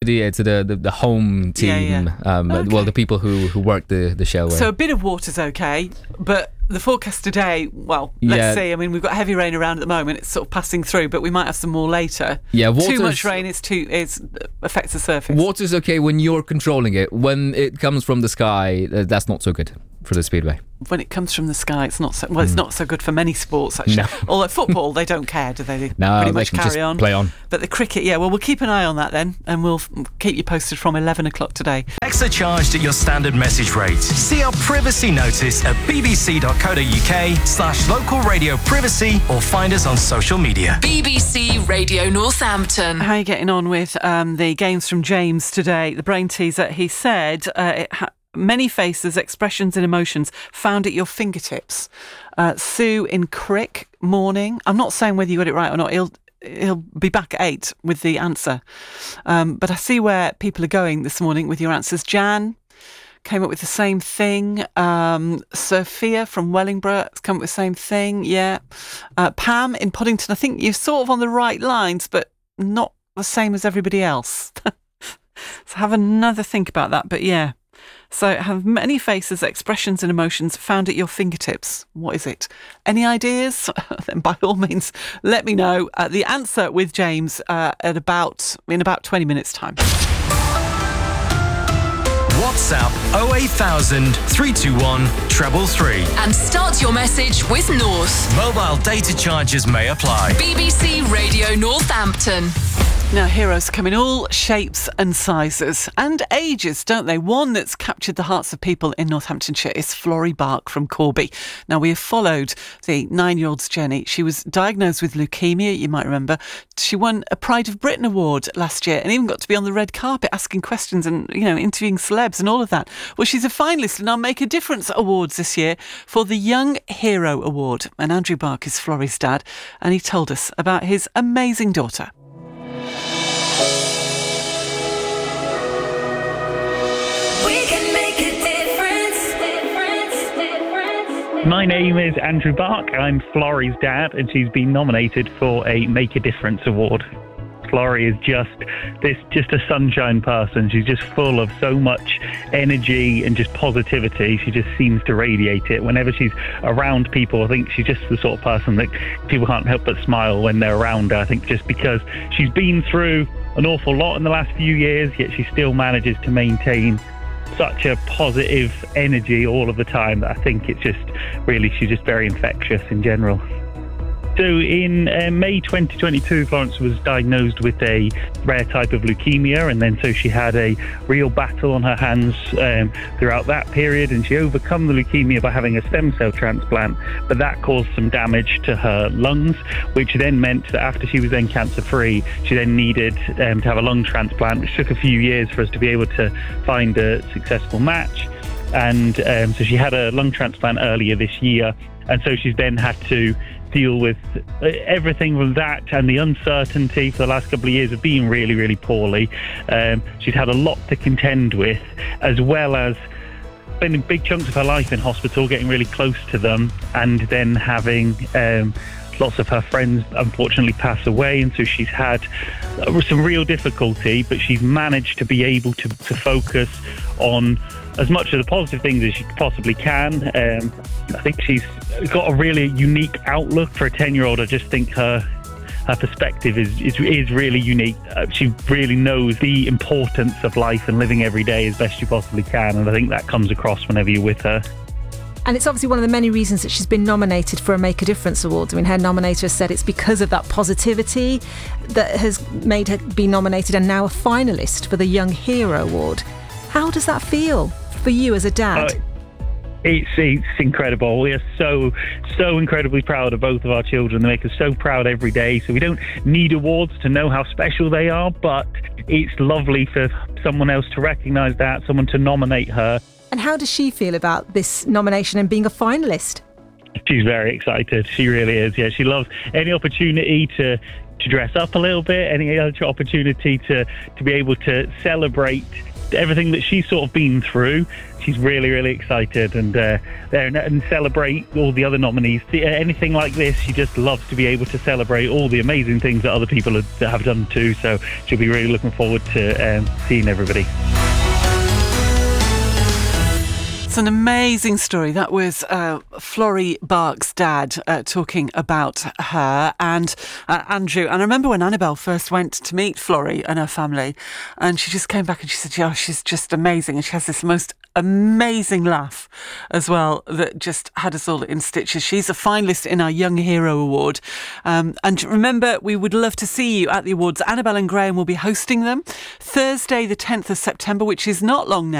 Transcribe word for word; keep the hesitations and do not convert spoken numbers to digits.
the uh, to the, the, the home team. Yeah, yeah. Um, Okay. Well, the people who, who work the, the show. So uh, a bit of water's okay, but the forecast today, well, let's Yeah. see. I mean, we've got heavy rain around at the moment. It's sort of passing through, but we might have some more later. Yeah, Too water's- much rain is too is affects the surface. Water's okay when you're controlling it. When it comes from the sky, uh, that's not so good for the speedway. When it comes from the sky, it's not so well. It's not so good for many sports actually. No. Although football, they don't care, do they? They No, pretty they much can carry just on. play on. But the cricket, yeah. Well, we'll keep an eye on that then, and we'll f- keep you posted from eleven o'clock today. Extra charged at your standard message rate. See our privacy notice at bbc.co.uk slash local radio privacy or find us on social media. B B C Radio Northampton. How are you getting on with um, the games from James today? The brain teaser. He said uh, it ha- many faces, expressions and emotions found at your fingertips. Uh, Sue in Crick, morning. I'm not saying whether you got it right or not. He'll he'll be back at eight with the answer. Um, but I see where people are going this morning with your answers. Jan came up with the same thing. Um, Sophia from Wellingborough has come up with the same thing. Yeah. Uh, Pam in Poddington. I think you're sort of on the right lines, but not the same as everybody else. So have another think about that. But yeah. So have many faces, expressions and emotions found at your fingertips. What is it? Any ideas? Then by all means, let me know. Uh, the answer with James uh, at about in about twenty minutes' time. WhatsApp oh eight thousand, three two one, three three three. And start your message with North. Mobile data charges may apply. B B C Radio Northampton. Now, heroes come in all shapes and sizes and ages, don't they? One that's captured the hearts of people in Northamptonshire is Florrie Bark from Corby. Now, we have followed the nine-year-old's journey. She was diagnosed with leukemia, you might remember. She won a Pride of Britain award last year and even got to be on the red carpet asking questions and, you know, interviewing celebs and all of that. Well, she's a finalist in our Make a Difference Awards this year for the Young Hero Award. And Andrew Bark is Florrie's dad, and he told us about his amazing daughter. My name is Andrew Bark. I'm Florrie's dad, and she's been nominated for a Make a Difference award. Florrie is just this, just a sunshine person. She's just full of so much energy and just positivity. She just seems to radiate it. Whenever she's around people, I think she's just the sort of person that people can't help but smile when they're around her. I think just because she's been through an awful lot in the last few years, yet she still manages to maintain such a positive energy all of the time that I think it's just really, she's just very infectious in general. So in uh, May twenty twenty-two, Florence was diagnosed with a rare type of leukemia, and then so she had a real battle on her hands um, throughout that period, and she overcome the leukemia by having a stem cell transplant, but that caused some damage to her lungs, which then meant that after she was then cancer-free, she then needed um, to have a lung transplant, which took a few years for us to be able to find a successful match. And um, so she had a lung transplant earlier this year, and so she's then had to deal with everything from that and the uncertainty for the last couple of years of being really, really poorly. Um, she's had a lot to contend with, as well as spending big chunks of her life in hospital, getting really close to them, and then having um, lots of her friends unfortunately pass away. And so she's had some real difficulty, but she's managed to be able to, to focus on as much of the positive things as she possibly can. Um, I think she's got a really unique outlook for a ten-year-old. I just think her her perspective is is, is really unique. Uh, she really knows the importance of life and living every day as best you possibly can, and I think that comes across whenever you're with her. And it's obviously one of the many reasons that she's been nominated for a Make a Difference award. I mean, her nominator has said it's because of that positivity that has made her be nominated and now a finalist for the Young Hero Award. How does that feel for you as a dad? Uh, It's, it's incredible. We are so, so incredibly proud of both of our children. They make us so proud every day. So we don't need awards to know how special they are, but it's lovely for someone else to recognise that, someone to nominate her. And how does she feel about this nomination and being a finalist? She's very excited. She really is. Yeah, she loves any opportunity to to dress up a little bit, any other opportunity to, to be able to celebrate everything that she's sort of been through. She's really, really excited, and uh, there and, and celebrate all the other nominees. See, anything like this, she just loves to be able to celebrate all the amazing things that other people have, have done too. So she'll be really looking forward to um, seeing everybody. It's an amazing story. That was uh, Florrie Bark's dad uh, talking about her and uh, Andrew. And I remember when Annabelle first went to meet Florrie and her family, and she just came back and she said, yeah, she's just amazing. And she has this most amazing laugh as well that just had us all in stitches. She's a finalist in our Young Hero Award. Um, and remember, we would love to see you at the awards. Annabelle and Graham will be hosting them Thursday, the tenth of September, which is not long now.